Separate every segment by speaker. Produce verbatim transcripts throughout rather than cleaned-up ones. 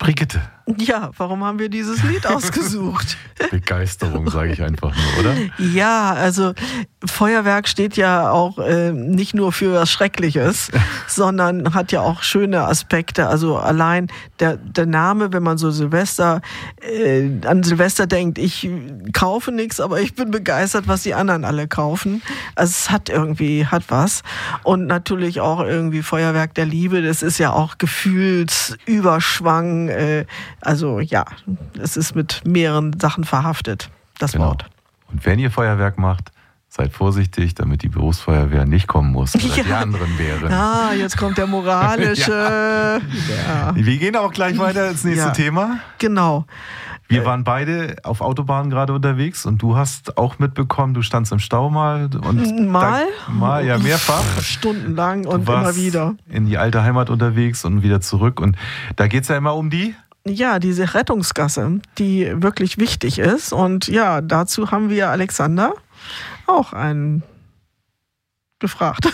Speaker 1: Brigitte.
Speaker 2: Ja, warum haben wir dieses Lied ausgesucht?
Speaker 1: Begeisterung, sage ich einfach nur, oder?
Speaker 2: Ja, also Feuerwerk steht ja auch äh, nicht nur für was Schreckliches, sondern hat ja auch schöne Aspekte. Also allein der, der Name, wenn man so Silvester äh, an Silvester denkt, ich kaufe nichts, aber ich bin begeistert, was die anderen alle kaufen. Also es hat irgendwie, hat was. Und natürlich auch irgendwie Feuerwerk der Liebe, das ist ja auch Gefühlsüberschwang. Äh, also ja, es ist mit mehreren Sachen verhaftet, das
Speaker 1: Genau.
Speaker 2: Wort.
Speaker 1: Und wenn ihr Feuerwerk macht, seid vorsichtig, damit die Berufsfeuerwehr nicht kommen muss oder
Speaker 2: Ja.
Speaker 1: die anderen wären.
Speaker 2: Ah, jetzt kommt der moralische. ja. Ja.
Speaker 1: Wir gehen auch gleich weiter ins nächste
Speaker 2: Ja.
Speaker 1: Thema.
Speaker 2: Genau.
Speaker 1: Wir waren beide auf Autobahnen gerade unterwegs und du hast auch mitbekommen, du standst im Stau mal. Und
Speaker 2: Mal?
Speaker 1: Da, mal, ja, mehrfach.
Speaker 2: Stundenlang und
Speaker 1: Du warst
Speaker 2: immer wieder.
Speaker 1: in die alte Heimat unterwegs und wieder zurück. Und da geht es ja immer um die...
Speaker 2: Ja, diese Rettungsgasse, die wirklich wichtig ist. Und ja, dazu haben wir Alexander auch einen gefragt.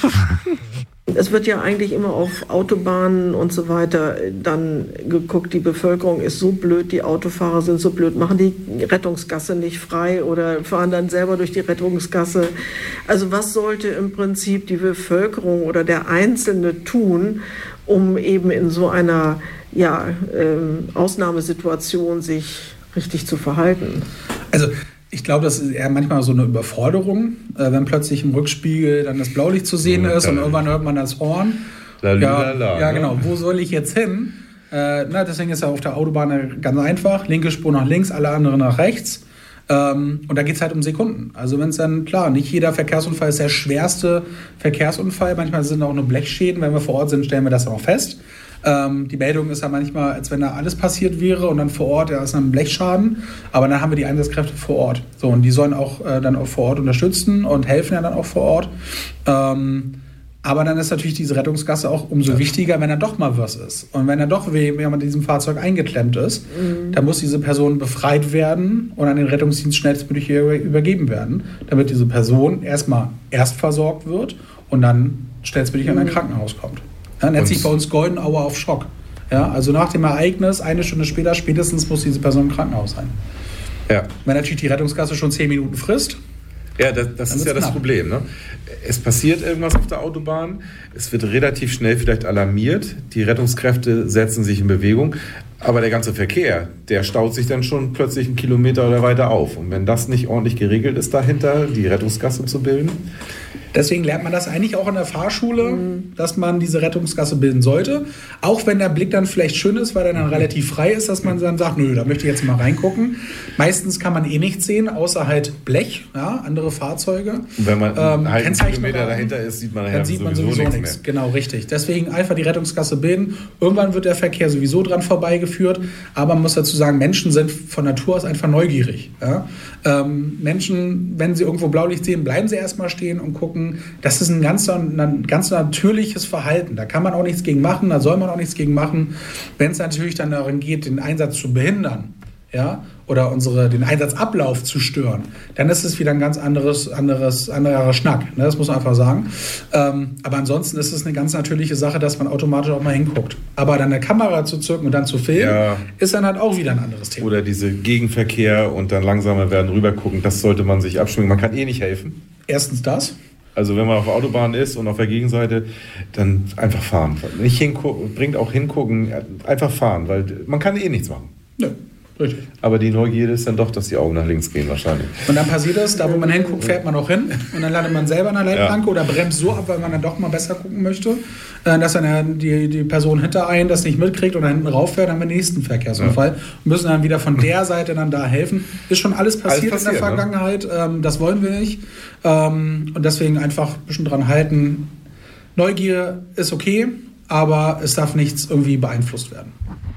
Speaker 2: Es wird ja eigentlich immer auf Autobahnen und so weiter dann geguckt, die Bevölkerung ist so blöd, die Autofahrer sind so blöd, machen die Rettungsgasse nicht frei oder fahren dann selber durch die Rettungsgasse. Also was sollte im Prinzip die Bevölkerung oder der Einzelne tun, um eben in so einer ja, ähm, Ausnahmesituation sich richtig zu verhalten?
Speaker 3: Also ich glaube, das ist eher manchmal so eine Überforderung, äh, wenn plötzlich im Rückspiegel dann das Blaulicht zu sehen ist und irgendwann hört man das Horn.
Speaker 4: La,
Speaker 3: ja,
Speaker 4: la, la,
Speaker 3: ja, genau. Wo soll ich jetzt hin? Äh, na, deswegen ist ja auf der Autobahn ganz einfach. Linke Spur nach links, alle anderen nach rechts. Ähm, und da geht es halt um Sekunden. Also wenn es dann, klar, nicht jeder Verkehrsunfall ist der schwerste Verkehrsunfall. Manchmal sind auch nur Blechschäden. Wenn wir vor Ort sind, stellen wir das auch fest. Ähm, die Meldung ist ja manchmal, als wenn da alles passiert wäre und dann vor Ort, ja, ist ein Blechschaden. Aber dann haben wir die Einsatzkräfte vor Ort. So, und die sollen auch äh, dann auch vor Ort unterstützen und helfen ja dann auch vor Ort. Ähm, aber dann ist natürlich diese Rettungsgasse auch umso wichtiger, wenn da doch mal was ist. Und wenn da doch jemand in diesem Fahrzeug eingeklemmt ist, mhm. dann muss diese Person befreit werden und an den Rettungsdienst schnellstmöglich übergeben werden, damit diese Person erstmal erst versorgt wird und dann schnellstmöglich mhm. in ein Krankenhaus kommt. Ja, nennt sich bei uns Golden Hour auf Schock. Ja, also nach dem Ereignis, eine Stunde später spätestens, muss diese Person im Krankenhaus sein.
Speaker 4: Ja.
Speaker 3: Wenn natürlich die Rettungsgasse schon zehn Minuten frisst.
Speaker 4: Ja, das, das ist ja das Problem. Ne? Es passiert irgendwas auf der Autobahn, es wird relativ schnell vielleicht alarmiert, die Rettungskräfte setzen sich in Bewegung, aber der ganze Verkehr, der staut sich dann schon plötzlich einen Kilometer oder weiter auf. Und wenn das nicht ordentlich geregelt ist dahinter, die Rettungsgasse zu bilden...
Speaker 3: Deswegen lernt man das eigentlich auch in der Fahrschule, mhm. dass man diese Rettungsgasse bilden sollte. Auch wenn der Blick dann vielleicht schön ist, weil er dann relativ frei ist, dass man dann sagt, nö, da möchte ich jetzt mal reingucken. Meistens kann man eh nichts sehen, außer halt Blech, ja, andere Fahrzeuge.
Speaker 4: Und wenn man
Speaker 3: ähm,
Speaker 4: einen halben Kilometer dahinter ist, sieht man nachher
Speaker 3: dann sieht man
Speaker 4: sowieso,
Speaker 3: sowieso
Speaker 4: nichts
Speaker 3: nichts.
Speaker 4: mehr.
Speaker 3: Genau, richtig. Deswegen einfach die Rettungsgasse bilden. Irgendwann wird der Verkehr sowieso dran vorbeigeführt. Aber man muss dazu sagen, Menschen sind von Natur aus einfach neugierig. Ja? Ähm, Menschen, wenn sie irgendwo Blaulicht sehen, bleiben sie erstmal stehen und gucken. Das ist ein ganz, ein ganz natürliches Verhalten. Da kann man auch nichts gegen machen, da soll man auch nichts gegen machen. Wenn es natürlich dann darum geht, den Einsatz zu behindern, ja, oder unsere, den Einsatzablauf zu stören, dann ist es wieder ein ganz anderes, anderes, anderer Schnack. Ne? Das muss man einfach sagen. Ähm, aber ansonsten ist es eine ganz natürliche Sache, dass man automatisch auch mal hinguckt. Aber dann eine Kamera zu zücken und dann zu filmen, ja, ist dann halt auch wieder ein anderes Thema.
Speaker 4: Oder diese Gegenverkehr und dann langsamer werden, rübergucken, das sollte man sich abschwingen. Man kann eh nicht helfen.
Speaker 3: Erstens das.
Speaker 4: Also wenn man auf der Autobahn ist und auf der Gegenseite, dann einfach fahren. Nicht hingucken, bringt auch hingucken, einfach fahren, weil man kann eh nichts machen.
Speaker 3: Nö, richtig.
Speaker 4: Aber die Neugierde ist dann doch, dass die Augen nach links gehen wahrscheinlich.
Speaker 3: Und dann passiert das, da wo man hinguckt, fährt man auch hin und dann landet man selber an der Leitplanke, ja, oder bremst so ab, weil man dann doch mal besser gucken möchte, dass dann die, die Person hinter einen das nicht mitkriegt oder hinten rauffährt, dann haben wir den nächsten Verkehrsunfall, ja, und müssen dann wieder von der Seite dann da helfen. Ist schon alles passiert, alles passiert in der Vergangenheit, ne? Das wollen wir nicht. Und deswegen einfach ein bisschen dran halten. Neugier ist okay, aber es darf nichts irgendwie beeinflusst werden.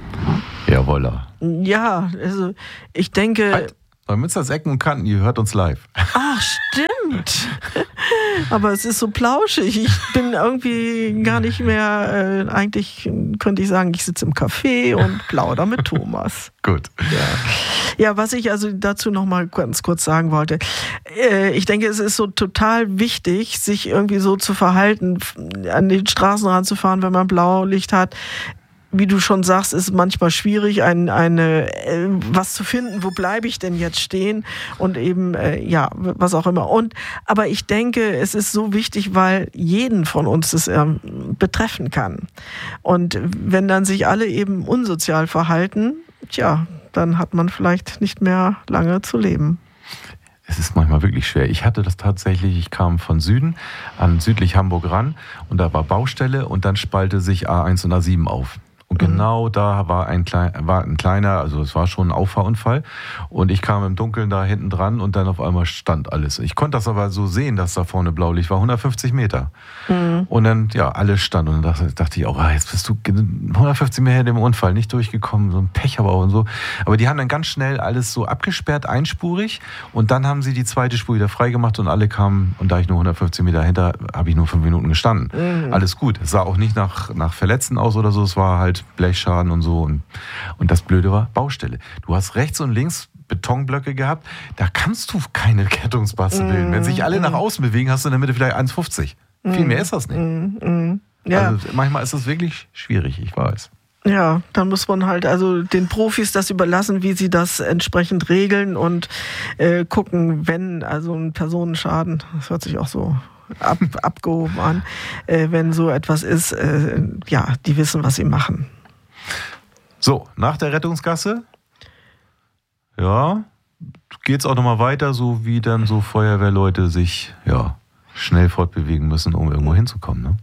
Speaker 1: Jawolla.
Speaker 2: Ja, also ich denke...
Speaker 1: Halt. Bei Münsters Ecken und Kanten, ihr hört uns live.
Speaker 2: Ach, stimmt. Aber es ist so plauschig. Ich bin irgendwie gar nicht mehr, äh, eigentlich könnte ich sagen, ich sitze im Café und plauder mit Thomas.
Speaker 1: Gut.
Speaker 2: Ja. Ja, was ich also dazu noch mal ganz kurz sagen wollte. Äh, ich denke, es ist so total wichtig, sich irgendwie so zu verhalten, an den Straßenrand zu fahren, wenn man Blaulicht hat. wie du schon sagst, ist manchmal schwierig, ein, eine, äh, was zu finden, wo bleibe ich denn jetzt stehen und eben, äh, ja, was auch immer. Und, aber ich denke, es ist so wichtig, weil jeden von uns das ähm, betreffen kann. Und wenn dann sich alle eben unsozial verhalten, tja, dann hat man vielleicht nicht mehr lange zu leben.
Speaker 1: Es ist manchmal wirklich schwer. Ich hatte das tatsächlich, ich kam von Süden an südlich Hamburg ran und da war Baustelle und dann spalte sich A eins und A sieben auf. Und genau da war ein, klein, war ein kleiner, also es war schon ein Auffahrunfall. Und ich kam im Dunkeln da hinten dran und dann auf einmal stand alles. Ich konnte das aber so sehen, dass da vorne Blaulicht war, hundertfünfzig Meter. Mhm. Und dann, ja, alles stand. Und dann dachte ich auch, ah, jetzt bist du hundertfünfzig Meter im Unfall, nicht durchgekommen, so ein Pech aber auch und so. Aber die haben dann ganz schnell alles so abgesperrt, einspurig. Und dann haben sie die zweite Spur wieder freigemacht und alle kamen. Und da ich nur hundertfünfzig Meter hinter, habe ich nur fünf Minuten gestanden. Mhm. Alles gut. Es sah auch nicht nach, nach Verletzten aus oder so. Es war halt Blechschaden und so. Und, und das Blöde war Baustelle. Du hast rechts und links Betonblöcke gehabt. Da kannst du keine Rettungsbasse bilden. Mm, Wenn sich alle mm. nach außen bewegen, hast du in der Mitte vielleicht eins fünfzig. Mm, Viel mehr ist das nicht. Mm, mm, ja. Also manchmal ist das wirklich schwierig, ich weiß.
Speaker 2: Ja, dann muss man halt also den Profis das überlassen, wie sie das entsprechend regeln und äh, gucken, wenn also ein Personenschaden, das hört sich auch so ab, abgehoben an, äh, wenn so etwas ist, äh, ja, die wissen, was sie machen.
Speaker 1: So, nach der Rettungsgasse, ja, geht's auch nochmal weiter, so wie dann so Feuerwehrleute sich ja schnell fortbewegen müssen, um irgendwo hinzukommen, ne?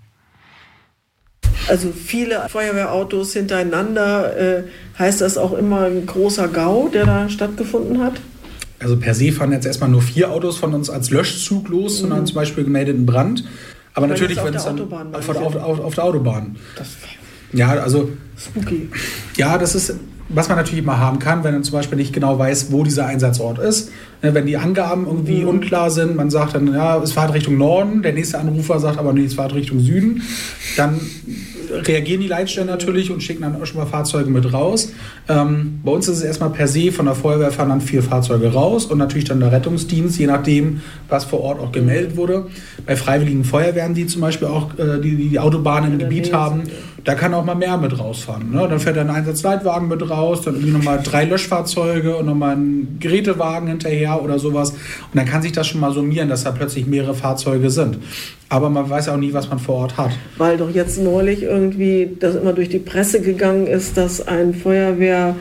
Speaker 2: Also viele Feuerwehrautos hintereinander, äh, heißt das auch immer ein großer Gau, der da stattgefunden hat?
Speaker 3: Also per se fahren jetzt erstmal nur vier Autos von uns als Löschzug los, mhm. sondern zum Beispiel gemeldeten Brand. Aber
Speaker 2: Weil
Speaker 3: natürlich, wenn es dann auf, auf, auf, auf der Autobahn. Das ja, also spooky. Ja, das ist, was man natürlich immer haben kann, wenn man zum Beispiel nicht genau weiß, wo dieser Einsatzort ist. Wenn die Angaben irgendwie mhm. unklar sind, man sagt dann, ja, es fährt Richtung Norden, der nächste Anrufer sagt aber, nee, es fährt Richtung Süden, dann reagieren die Leitstellen natürlich und schicken dann auch schon mal Fahrzeuge mit raus. Ähm, bei uns ist es erstmal per se, von der Feuerwehr fahren dann vier Fahrzeuge raus und natürlich dann der Rettungsdienst, je nachdem, was vor Ort auch gemeldet wurde. Bei freiwilligen Feuerwehren, die zum Beispiel auch äh, die, die Autobahnen im Gebiet haben, da kann auch mal mehr mit rausfahren. Ne? Dann fährt dann ein Einsatzleitwagen mit raus, dann irgendwie nochmal drei Löschfahrzeuge und nochmal ein Gerätewagen hinterher oder sowas. Und dann kann sich das schon mal summieren, dass da plötzlich mehrere Fahrzeuge sind. Aber man weiß auch nie, was man vor Ort hat.
Speaker 2: Weil doch jetzt neulich irgendwie das immer durch die Presse gegangen ist, dass ein Feuerwehrmann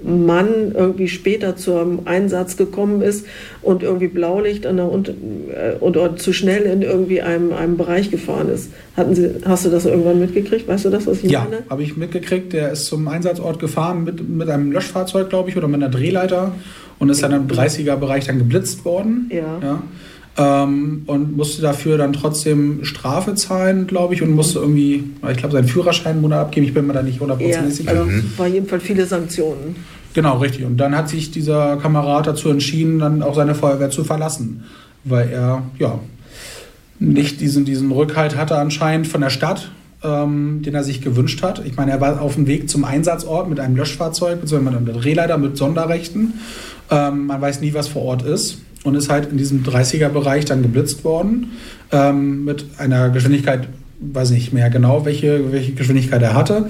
Speaker 2: irgendwie später zum Einsatz gekommen ist und irgendwie Blaulicht an der und, und zu schnell in irgendwie einem, einem Bereich gefahren ist. Hatten Sie, hast du das irgendwann mitgekriegt? Weißt du das, was ich
Speaker 3: ja,
Speaker 2: meine?
Speaker 3: Ja, habe ich mitgekriegt. Der ist zum Einsatzort gefahren mit, mit einem Löschfahrzeug, glaube ich, oder mit einer Drehleiter und ist dann im dreißiger-Bereich dann geblitzt worden.
Speaker 2: Ja.
Speaker 3: ja. Ähm, und musste dafür dann trotzdem Strafe zahlen, glaube ich, und musste irgendwie, ich glaube, seinen Führerschein einen Monat abgeben. Ich bin mir da nicht hundertprozentig sicher.
Speaker 2: Ja, also war jedenfalls viele Sanktionen.
Speaker 3: Genau, richtig. Und dann hat sich dieser Kamerad dazu entschieden, dann auch seine Feuerwehr zu verlassen, weil er ja nicht diesen, diesen Rückhalt hatte anscheinend von der Stadt, ähm, den er sich gewünscht hat. Ich meine, er war auf dem Weg zum Einsatzort mit einem Löschfahrzeug, beziehungsweise mit einem Drehleiter mit Sonderrechten. Ähm, man weiß nie, was vor Ort ist. Und ist halt in diesem dreißiger-Bereich dann geblitzt worden, ähm, mit einer Geschwindigkeit, weiß nicht mehr genau, welche, welche Geschwindigkeit er hatte.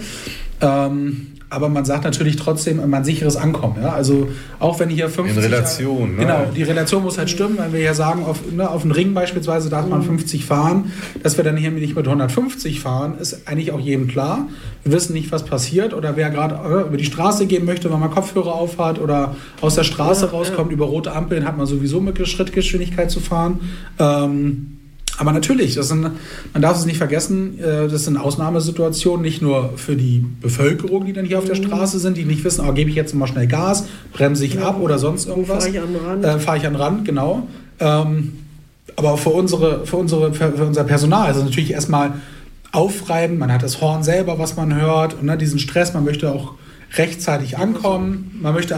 Speaker 3: Ähm, aber man sagt natürlich trotzdem immer ein sicheres Ankommen. Ja? Also auch wenn hier fünfzig...
Speaker 4: In Relation.
Speaker 3: Ne? Genau, die Relation muss halt stimmen. Wenn wir ja sagen, auf, ne, auf dem Ring beispielsweise darf man fünfzig fahren, dass wir dann hier nicht mit hundertfünfzig fahren, ist eigentlich auch jedem klar. Wir wissen nicht, was passiert oder wer gerade äh, über die Straße gehen möchte, wenn man Kopfhörer aufhat oder aus der Straße ja, rauskommt, ja. Über rote Ampeln hat man sowieso mit Schrittgeschwindigkeit zu fahren. Ähm, Aber natürlich, das sind, man darf es nicht vergessen, das sind Ausnahmesituationen, nicht nur für die Bevölkerung, die dann hier auf der Straße sind, die nicht wissen, oh, gebe ich jetzt mal schnell Gas, bremse ich ab oder sonst irgendwas.
Speaker 2: Fahre ich an den Rand.
Speaker 3: Äh, fahre ich an den Rand, genau. Ähm, aber auch für, unsere, für, unsere, für unser Personal ist es natürlich erstmal aufreiben, man hat das Horn selber, was man hört, und ne, diesen Stress, man möchte auch rechtzeitig ankommen, man möchte